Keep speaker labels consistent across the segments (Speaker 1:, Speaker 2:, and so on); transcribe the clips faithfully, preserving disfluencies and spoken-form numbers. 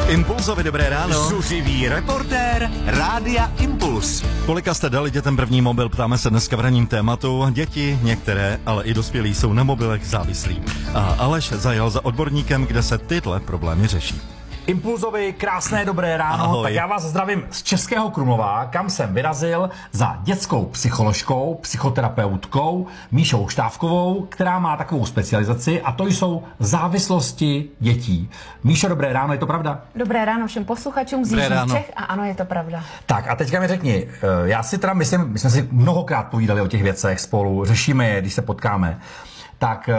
Speaker 1: Impulzovi dobré ráno.
Speaker 2: Zuřivý reportér Rádia Impuls.
Speaker 1: Kolika jste dali dětem první mobil, ptáme se dneska v ranním tématu. Děti, některé, ale i dospělí jsou na mobilech závislí. A Aleš zajel za odborníkem, kde se tyhle problémy řeší.
Speaker 3: Impulzovi krásné dobré ráno.
Speaker 1: Ahoj.
Speaker 3: Tak já vás zdravím z Českého Krumlova, kam jsem vyrazil za dětskou psycholožkou, psychoterapeutkou Míšou Štávkovou, která má takovou specializaci, a to jsou závislosti dětí. Míšo, dobré ráno, je to pravda?
Speaker 4: Dobré ráno všem posluchačům z Jižních Čech a ano, je to pravda.
Speaker 3: Tak a teďka mi řekni, já si teda myslím, my jsme si mnohokrát povídali o těch věcech spolu, řešíme je, když se potkáme, tak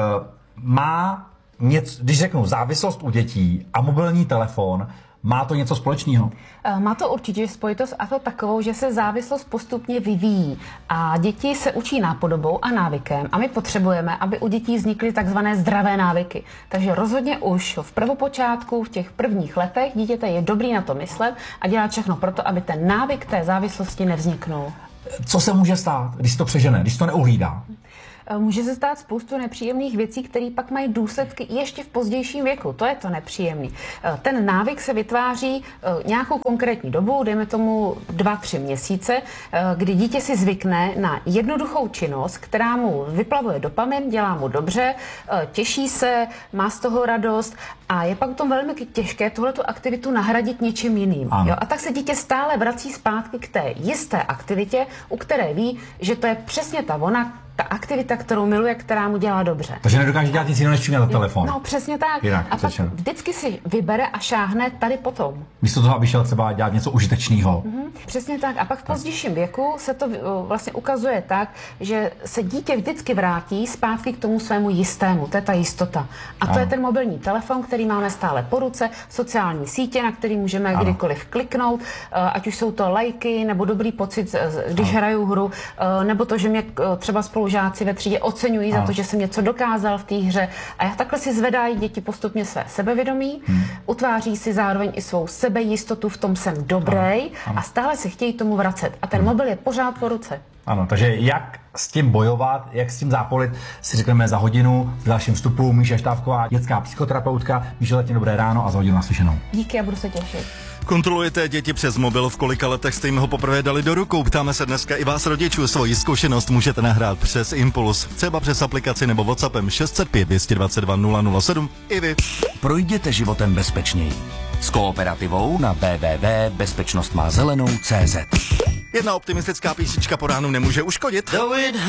Speaker 3: má něco, když řeknu závislost u dětí a mobilní telefon, má to něco společného?
Speaker 4: Má to určitě spojitost, a to takovou, že se závislost postupně vyvíjí a děti se učí nápodobou a návykem a my potřebujeme, aby u dětí vznikly takzvané zdravé návyky. Takže rozhodně už v prvopočátku, v těch prvních letech dítěte je dobrý na to myslet a dělat všechno proto, aby ten návyk té závislosti nevzniknul.
Speaker 3: Co se může stát, když to přežene, když to neuhlídá?
Speaker 4: Může se stát spoustu nepříjemných věcí, které pak mají důsledky ještě v pozdějším věku. To je to nepříjemný. Ten návyk se vytváří nějakou konkrétní dobu, dejme tomu dva, tři měsíce, kdy dítě si zvykne na jednoduchou činnost, která mu vyplavuje dopamin, dělá mu dobře, těší se, má z toho radost a je pak tom velmi těžké tuhletu aktivitu nahradit něčím jiným. Jo? A tak se dítě stále vrací zpátky k té jisté aktivitě, u které ví, že to je přesně ta ona, ta aktivita, kterou miluje, která mu dělá dobře.
Speaker 3: Takže nedokáže dělat nic jiného, než čumět na telefon.
Speaker 4: No, přesně tak.
Speaker 3: Jinak,
Speaker 4: a pak
Speaker 3: řečeno.
Speaker 4: vždycky si vybere a šáhne tady potom.
Speaker 3: Místo toho, aby šel třeba dělat něco užitečného.
Speaker 4: Mm-hmm, přesně tak. A pak v pozdějším věku se to vlastně ukazuje tak, že se dítě vždycky vrátí zpátky k tomu svému jistému. To je ta jistota. A to
Speaker 3: ano.
Speaker 4: je ten mobilní telefon, který máme stále po ruce, sociální sítě, na který můžeme ano. kdykoliv kliknout, ať už jsou to lajky, nebo dobrý pocit, když ano. hraju hru, nebo to, že mě třeba spolužáci ve třídě oceňují ano. za to, že jsem něco dokázal v té hře. A já takhle si zvedají děti postupně své sebevědomí, hmm. utváří si zároveň i svou sebejistotu, v tom jsem dobrý a stále se chtějí tomu vracet. A ten hmm. mobil je pořád po ruce.
Speaker 3: Ano, takže jak s tím bojovat, jak s tím zápolit, si řekneme za hodinu. V dalším vstupu Míša Štávková, dětská psychoterapeutka. Míšo, zatím dobré ráno a za hodinu naslyšenou.
Speaker 4: Díky a budu se těšit.
Speaker 1: Kontrolujete děti přes mobil, v kolika letech jste jim ho poprvé dali do rukou? Ptáme se dneska i vás rodičů. Svoji zkušenost můžete nahrát přes Impuls, třeba přes aplikaci nebo WhatsAppem šest set pět, dvě dva dva, nula nula sedm. I vy.
Speaker 2: Projděte životem bezpečněji. S kooperativou na w w w tečka bezpečnost má zelenou tečka cé zet.
Speaker 1: Jedna optimistická písnička po ránu nemůže uškodit.